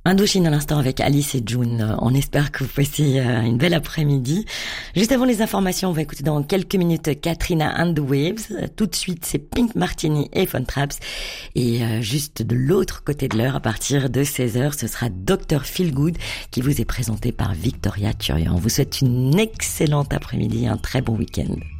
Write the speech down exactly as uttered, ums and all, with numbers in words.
Indochine à l'instant avec Alice et June. On espère que vous passez une belle après-midi. Juste avant les informations, on va écouter dans quelques minutes Katrina and the Waves. Tout de suite, c'est Pink Martini et Von Traps. Et juste de l'autre côté de l'heure, à partir de seize heures, ce sera docteur Feelgood qui vous est présenté par Victoria Turian. On vous souhaite une excellente après-midi et un très bon week-end.